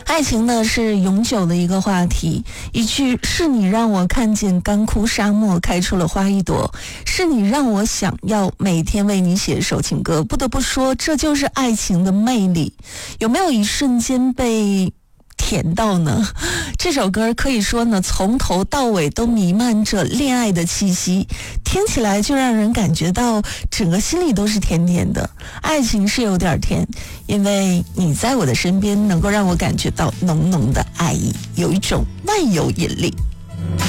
爱情呢是永久的一个话题，一句是你让我看见干枯沙漠开出了花一朵，是你让我想要每天为你写首情歌。不得不说，这就是爱情的魅力。有没有一瞬间被甜到呢？这首歌可以说呢，从头到尾都弥漫着恋爱的气息，听起来就让人感觉到整个心里都是甜甜的。爱情是有点甜，因为你在我的身边，能够让我感觉到浓浓的爱意，有一种万有引力。